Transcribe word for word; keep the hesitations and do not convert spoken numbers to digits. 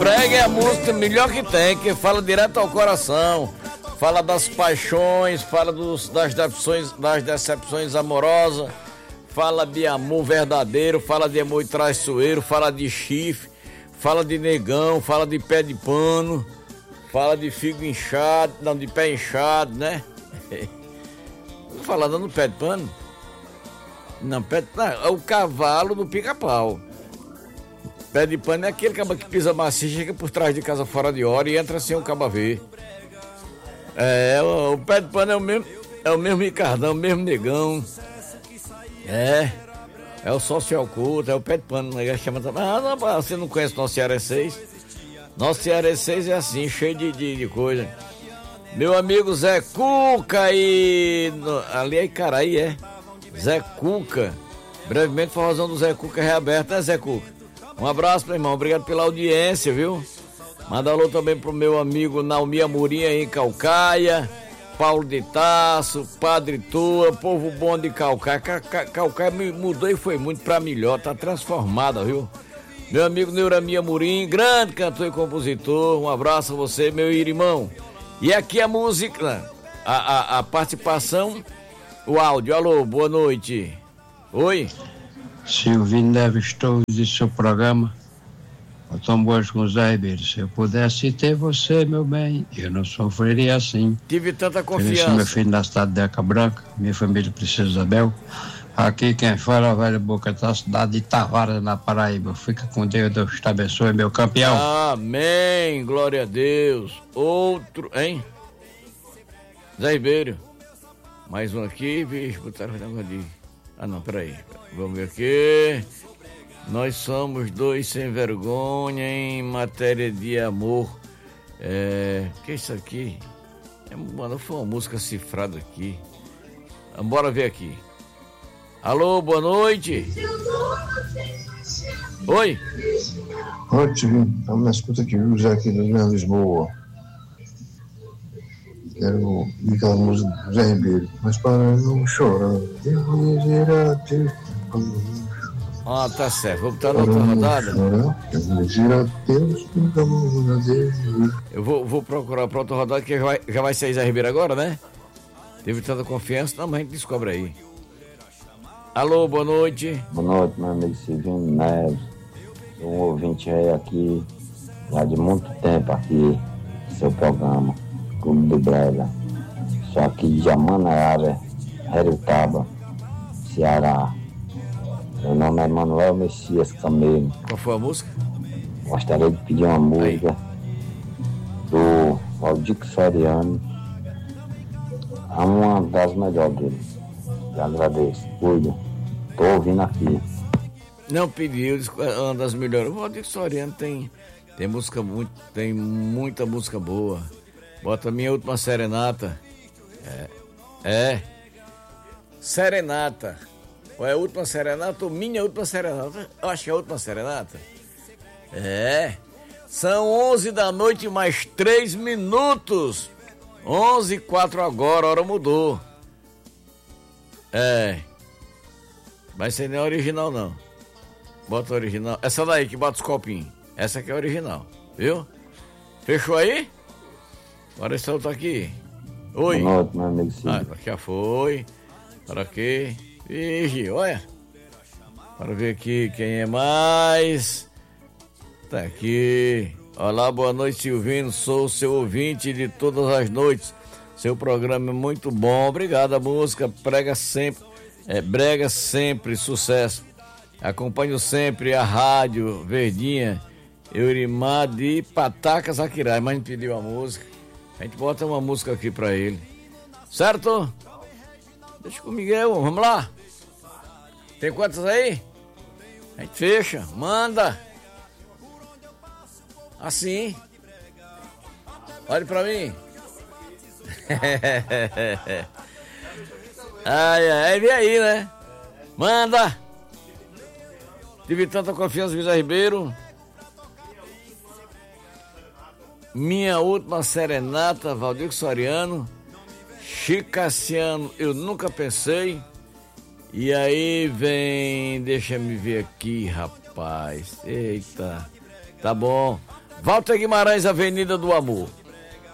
brega é a música melhor que tem, que fala direto ao coração. Fala das paixões, fala dos, das, decepções, das decepções amorosas, fala de amor verdadeiro, fala de amor traiçoeiro, fala de chifre, fala de negão, fala de pé de pano, fala de figo inchado, não, de pé inchado, né? Não fala dando pé de pano? Não, pé de pano, é o cavalo do pica-pau. Pé de pano é aquele caba que pisa macio, chega por trás de casa fora de hora e entra sem o caba ver. É, o, o pé de pano é o mesmo, é o mesmo Ricardão, o mesmo negão. É, é o social culto, é o pé de pano, o negócio chama também. Ah, não, você não conhece nosso Ceará seis? Nosso Ceará seis é assim, cheio de, de, de coisa. Meu amigo Zé Cuca aí, no, ali é Icaraí, é? Zé Cuca, brevemente forrozão do Zé Cuca reaberto, né, Zé Cuca? Um abraço, meu irmão, obrigado pela audiência, viu? Manda alô também pro meu amigo Naomi Amorim aí em Calcaia, Paulo de Tasso, Padre Tua, povo bom de Calcaia. Calcaia mudou e foi muito pra melhor, tá transformada, viu? Meu amigo Neurami Amorim, grande cantor e compositor, um abraço a você, meu irmão. E aqui a música, a, a, a participação, o áudio. Alô, boa noite. Oi? Silvino Neves Torres e seu programa. Eu tomo hoje com o Zé Ribeiro. Se eu pudesse ter você, meu bem, eu não sofreria assim. Tive tanta confiança. Conheci meu filho na cidade de Eca Branca, minha família Princesa Isabel. Aqui quem fala, a velha boca da cidade de Tavares, na Paraíba. Fica com Deus, Deus te abençoe, meu campeão. Amém, glória a Deus. Outro, hein? Zé Ribeiro. Mais um aqui, bicho, botaram o negócio de... Ah, não, peraí. Vamos ver aqui. Nós somos dois sem vergonha em matéria de amor. É... O que é isso aqui? É, mano, foi uma música cifrada aqui. Bora ver aqui. Alô, boa noite. Oi. Oi, tio. Estamos na escuta aqui, viu? Já aqui na Lisboa. Quero aquela música do Zé Ribeiro. Mas para não chorar, eu vou dizer adeus. Ah, tá certo. Vou botar na outra rodada. Eu vou dizer adeus, nunca vou dizer. Eu vou, vou procurar para outra rodada, que já vai, já vai sair Zé Ribeiro agora, né? Teve tanta confiança, não, mas a gente descobre aí. Alô, boa noite. Boa noite, meu amigo Silvino Neves. Sou um ouvinte aí aqui, já de muito tempo aqui, seu programa, Clube do Brega. Sou aqui de Jamanaiara, Heritaba, Ceará. Meu nome é Manuel Messias Camelo. Qual foi a música? Gostaria de pedir uma música aí do Valdir Soriano. É uma das melhores dele. Eu agradeço. Cuida. Tô ouvindo aqui. Não pediu, é uma das melhores. O Valdir Soriano tem, tem música muito, tem muita música boa. Bota Minha Última Serenata. É. É. Serenata. Ou é a Última Serenata ou Minha Última Serenata? Eu acho que é a Última Serenata. É. São onze da noite mais três minutos. onze e quatro agora, a hora mudou. É. Vai ser nem original, não. Bota a original. Essa daí que bota os copinhos. Essa aqui é a original, viu? Fechou aí? Agora esse outro aqui. Oi. Boa noite, meu amigo Silvio. Ah, já foi. Para aqui. Ixi, olha. Para ver aqui quem é mais. Tá aqui. Olá, boa noite, Silvino. Sou seu ouvinte de todas as noites. Seu programa é muito bom. Obrigado, a música prega sempre. É, brega sempre, sucesso. Acompanho sempre a rádio Verdinha, Eurimar de Patacas Aquiraz, mas não pediu a música. A gente bota uma música aqui pra ele. Certo? Deixa com o Miguel, vamos lá. Tem quantas aí? A gente fecha, manda. Assim. Olhe pra mim. Ai, ai, vem aí, né? Manda! Tive tanta confiança no Zé Ribeiro. Minha Última Serenata, Valdir Soriano. Chico Cassiano, Eu Nunca Pensei. E aí vem, deixa me ver aqui, rapaz. Eita, tá bom. Walter Guimarães, Avenida do Amor.